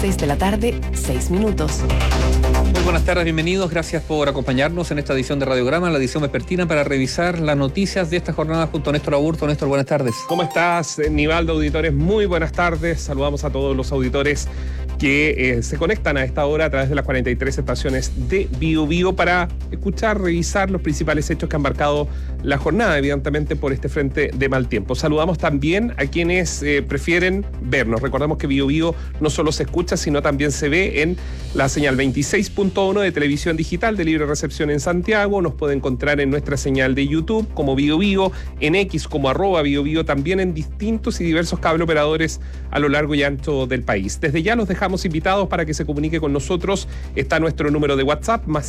6 de la tarde, 6 minutos. Muy buenas tardes, bienvenidos. Gracias por acompañarnos en esta edición de Radiograma, la edición vespertina, para revisar las noticias de esta jornada junto a Néstor Aburto. Néstor, buenas tardes. ¿Cómo estás, Nivaldo, auditores? Muy buenas tardes. Saludamos a todos los auditores que se conectan a esta hora a través de las 43 estaciones de Bio para escuchar, revisar los principales hechos que han marcado la jornada, evidentemente por este frente de mal tiempo. Saludamos también a quienes prefieren vernos. Recordamos que Bio no solo se escucha, sino también se ve en la señal 26.1 de televisión digital de libre recepción en Santiago. Nos puede encontrar en nuestra señal de YouTube como Bio, en X como @Bio, también en distintos y diversos cable operadores a lo largo y ancho del país. Desde ya los dejamos invitados para que se comunique con nosotros. Está nuestro número de WhatsApp, más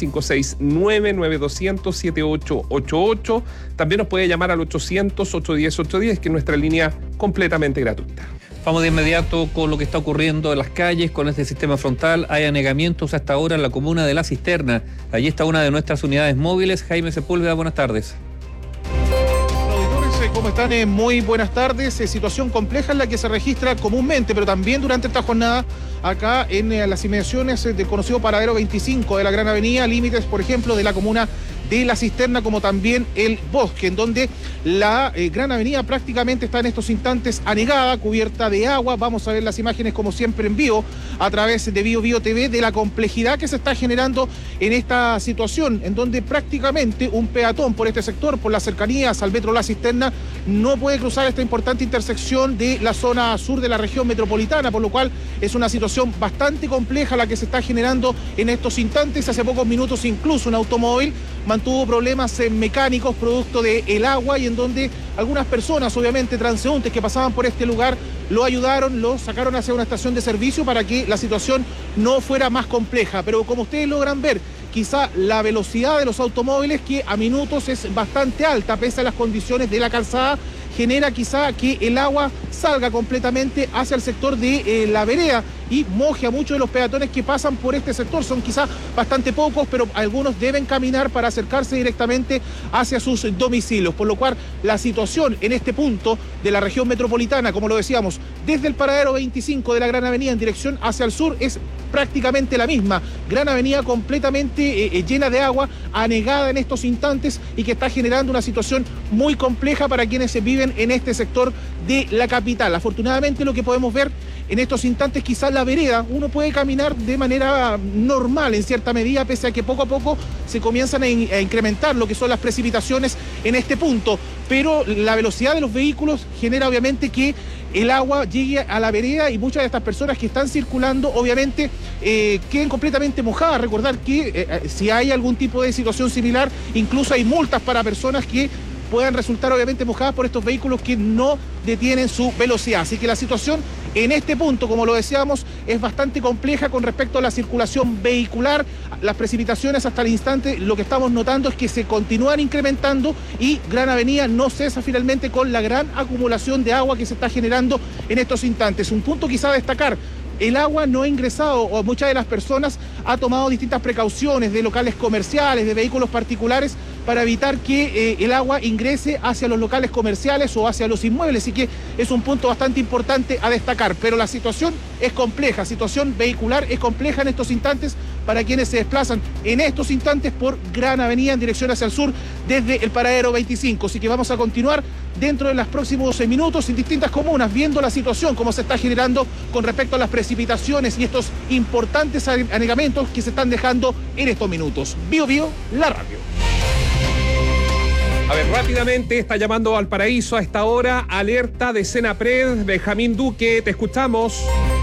569-9200-7888. También nos puede llamar al 800-810-810, que es nuestra línea completamente gratuita. Vamos de inmediato con lo que está ocurriendo en las calles con este sistema frontal. Hay anegamientos hasta ahora en la comuna de La Cisterna. Allí está una de nuestras unidades móviles. Jaime Sepúlveda, buenas tardes. ¿Cómo están? Muy buenas tardes. Situación compleja en la que se registra comúnmente, pero también durante esta jornada acá en las inmediaciones del conocido paradero 25 de la Gran Avenida, límites, por ejemplo, de la comuna de La Cisterna, como también el Bosque, en donde la Gran Avenida prácticamente está en estos instantes anegada, cubierta de agua. Vamos a ver las imágenes, como siempre, en vivo a través de Bio TV, de la complejidad que se está generando en esta situación, en donde prácticamente un peatón por este sector, por las cercanías al metro La Cisterna, no puede cruzar esta importante intersección de la zona sur de la región metropolitana, por lo cual es una situación bastante compleja la que se está generando en estos instantes. Hace pocos minutos incluso un automóvil mantuvo problemas mecánicos producto del agua, y en donde algunas personas, obviamente transeúntes que pasaban por este lugar, lo ayudaron, lo sacaron hacia una estación de servicio para que la situación no fuera más compleja. Pero como ustedes logran ver, quizá la velocidad de los automóviles, que a minutos es bastante alta, pese a las condiciones de la calzada, genera quizá que el agua salga completamente hacia el sector de la vereda y moje a muchos de los peatones que pasan por este sector. Son quizá bastante pocos, pero algunos deben caminar para acercarse directamente hacia sus domicilios, por lo cual la situación en este punto de la región metropolitana, como lo decíamos, desde el paradero 25 de la Gran Avenida en dirección hacia el sur, es prácticamente la misma. Gran Avenida completamente llena de agua, anegada en estos instantes, y que está generando una situación muy compleja para quienes viven en este sector de la capital. Afortunadamente, lo que podemos ver en estos instantes, quizás la vereda, uno puede caminar de manera normal en cierta medida, pese a que poco a poco se comienzan a incrementar lo que son las precipitaciones en este punto, pero la velocidad de los vehículos genera obviamente que el agua llegue a la vereda, y muchas de estas personas que están circulando obviamente queden completamente mojadas. Recordar que si hay algún tipo de situación similar, incluso hay multas para personas que puedan resultar obviamente mojadas por estos vehículos que no detienen su velocidad. Así que la situación en este punto, como lo decíamos, es bastante compleja con respecto a la circulación vehicular. Las precipitaciones hasta el instante, lo que estamos notando es que se continúan incrementando, y Gran Avenida no cesa finalmente con la gran acumulación de agua que se está generando en estos instantes. Un punto quizá a destacar: el agua no ha ingresado, o muchas de las personas ha tomado distintas precauciones de locales comerciales, de vehículos particulares, para evitar que el agua ingrese hacia los locales comerciales o hacia los inmuebles. Así que es un punto bastante importante a destacar. Pero la situación es compleja, situación vehicular es compleja en estos instantes para quienes se desplazan en estos instantes por Gran Avenida en dirección hacia el sur desde el paradero 25. Así que vamos a continuar dentro de los próximos minutos en distintas comunas, viendo la situación, cómo se está generando con respecto a las precipitaciones y estos importantes anegamientos que se están dejando en estos minutos. Bio, la radio. A ver, rápidamente está llamando Valparaíso a esta hora. Alerta de Senapred. Benjamín Duque, te escuchamos.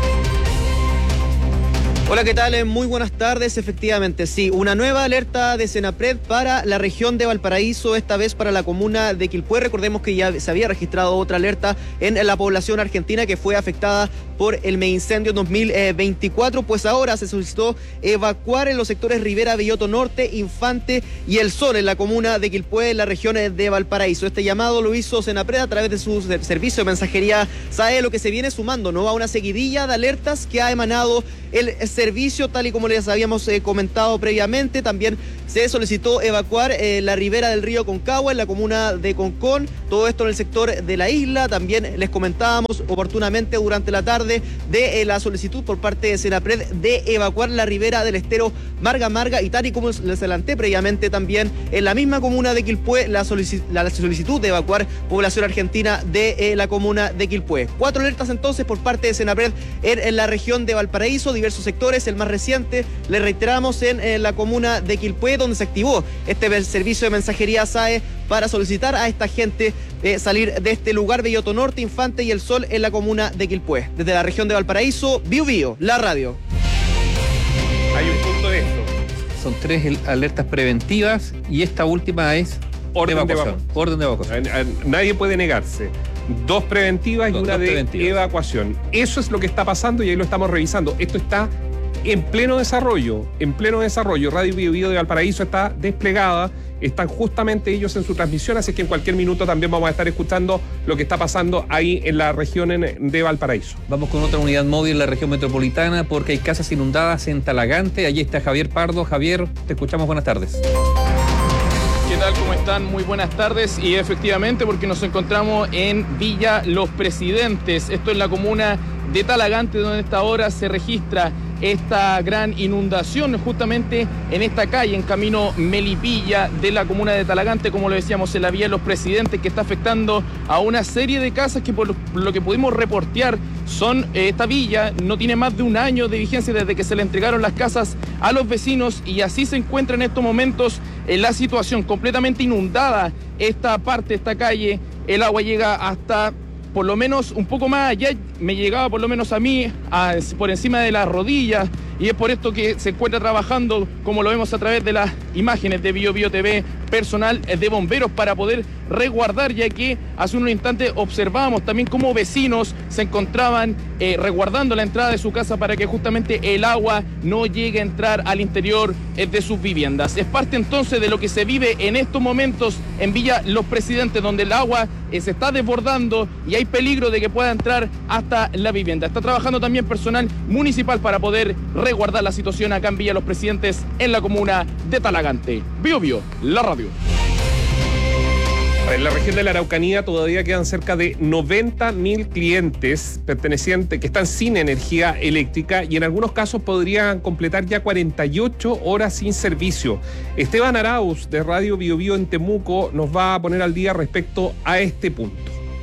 Hola, ¿qué tal? Muy buenas tardes. Efectivamente, sí, una nueva alerta de Senapred para la región de Valparaíso, esta vez para la comuna de Quilpué. Recordemos que ya se había registrado otra alerta en la población argentina que fue afectada por el megaincendio 2024, pues ahora se solicitó evacuar en los sectores Rivera, Belloto Norte, Infante y El Sol, en la comuna de Quilpué, en la región de Valparaíso. Este llamado lo hizo Senapred a través de su servicio de mensajería SAE, lo que se viene sumando, ¿no?, a una seguidilla de alertas que ha emanado el servicio, tal y como les habíamos comentado previamente. También se solicitó evacuar la ribera del río Concagua en la comuna de Concón, todo esto en el sector de la isla. También les comentábamos oportunamente durante la tarde de la solicitud por parte de Senapred de evacuar la ribera del estero Marga Marga, y tal y como les adelanté previamente, también en la misma comuna de Quilpué la solicitud de evacuar población argentina de la comuna de Quilpué. 4 alertas entonces por parte de Senapred en la región de Valparaíso, diversos sectores. El más reciente, le reiteramos, en la comuna de Quilpué, donde se activó este servicio de mensajería SAE para solicitar a esta gente salir de este lugar. Belloto Norte, Infante y El Sol en la comuna de Quilpué. Desde la región de Valparaíso, Bio Bio, la radio. Hay un punto de esto. Son 3 alertas preventivas y esta última es orden de evacuación. Nadie puede negarse. 2 preventivas y una de evacuación. Eso es lo que está pasando y ahí lo estamos revisando. Esto está en pleno desarrollo. Radio Bio Bio de Valparaíso está desplegada. Están justamente ellos en su transmisión, así que en cualquier minuto también vamos a estar escuchando lo que está pasando ahí en la región de Valparaíso. Vamos con otra unidad móvil en la región metropolitana porque hay casas inundadas en Talagante. Allí está Javier Pardo. Javier, te escuchamos. Buenas tardes. ¿Qué tal? ¿Cómo están? Muy buenas tardes. Y efectivamente, porque nos encontramos en Villa Los Presidentes. Esto es la comuna de Talagante, donde a esta hora se registra esta gran inundación justamente en esta calle, en camino Melipilla de la comuna de Talagante, como lo decíamos, en la Villa Los Presidentes, que está afectando a una serie de casas que, por lo que pudimos reportear, esta villa no tiene más de un año de vigencia desde que se le entregaron las casas a los vecinos, y así se encuentra en estos momentos en la situación, completamente inundada esta parte, esta calle. El agua llega hasta, por lo menos, un poco más allá, me llegaba por lo menos a mí, por encima de las rodillas, y es por esto que se encuentra trabajando, como lo vemos a través de las imágenes de Bio Bio TV, personal de bomberos para poder resguardar, ya que hace unos instantes observábamos también cómo vecinos se encontraban resguardando la entrada de su casa para que justamente el agua no llegue a entrar al interior de sus viviendas. Es parte entonces de lo que se vive en estos momentos en Villa Los Presidentes, donde el agua se está desbordando y hay peligro de que pueda entrar hasta la vivienda. Está trabajando también personal municipal para poder resguardar la situación acá en Villa Los Presidentes, en la comuna de Talagante. Bio Bio, la radio. En la región de la Araucanía todavía quedan cerca de 90.000 clientes pertenecientes que están sin energía eléctrica y en algunos casos podrían completar ya 48 horas sin servicio. Esteban Arauz de Radio Bio Bio en Temuco nos va a poner al día respecto a este punto.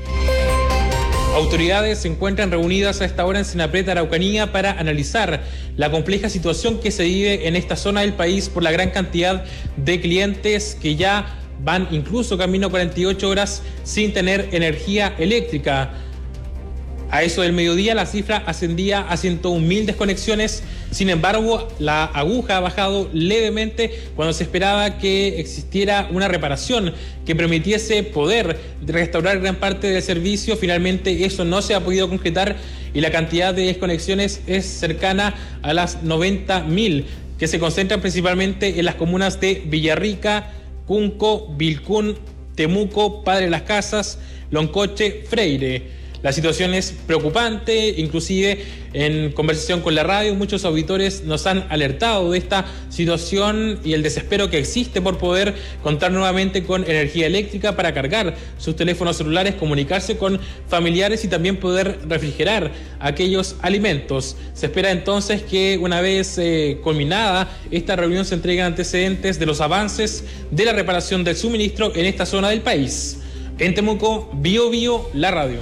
Autoridades se encuentran reunidas a esta hora en Senapred Araucanía para analizar la compleja situación que se vive en esta zona del país por la gran cantidad de clientes que ya van incluso camino a 48 horas sin tener energía eléctrica. A eso del mediodía la cifra ascendía a 101.000 desconexiones. Sin embargo, la aguja ha bajado levemente cuando se esperaba que existiera una reparación que permitiese poder restaurar gran parte del servicio. Finalmente eso no se ha podido concretar y la cantidad de desconexiones es cercana a las 90.000, que se concentran principalmente en las comunas de Villarrica, Cunco, Vilcún, Temuco, Padre Las Casas, Loncoche, Freire. La situación es preocupante, inclusive en conversación con la radio muchos auditores nos han alertado de esta situación y el desespero que existe por poder contar nuevamente con energía eléctrica para cargar sus teléfonos celulares, comunicarse con familiares y también poder refrigerar aquellos alimentos. Se espera entonces que una vez culminada esta reunión se entreguen antecedentes de los avances de la reparación del suministro en esta zona del país. En Temuco, Bio Bio, la radio.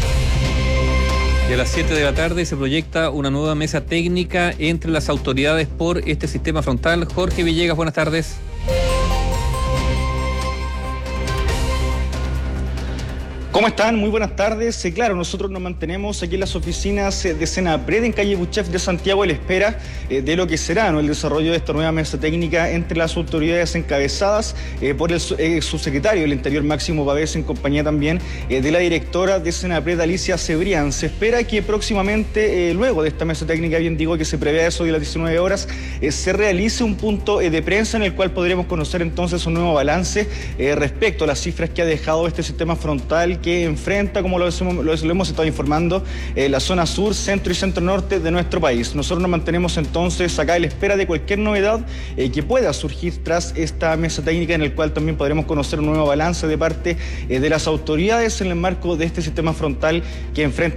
Y a las 7 de la tarde se proyecta una nueva mesa técnica entre las autoridades por este sistema frontal. Jorge Villegas, buenas tardes. ¿Cómo están? Muy buenas tardes. Claro, nosotros nos mantenemos aquí en las oficinas de Senapred en calle Buchef de Santiago a la espera de lo que será, ¿no?, el desarrollo de esta nueva mesa técnica entre las autoridades encabezadas por el subsecretario del Interior Máximo Pavés, en compañía también de la directora de Senapred, Alicia Cebrián. Se espera que próximamente, luego de esta mesa técnica, bien digo, que se prevé eso de las 19 horas, se realice un punto de prensa en el cual podremos conocer entonces un nuevo balance respecto a las cifras que ha dejado este sistema frontal que enfrenta, como lo hemos estado informando, la zona sur, centro y centro-norte de nuestro país. Nosotros nos mantenemos entonces acá a la espera de cualquier novedad que pueda surgir tras esta mesa técnica, en el cual también podremos conocer un nuevo balance de parte de las autoridades en el marco de este sistema frontal que enfrenta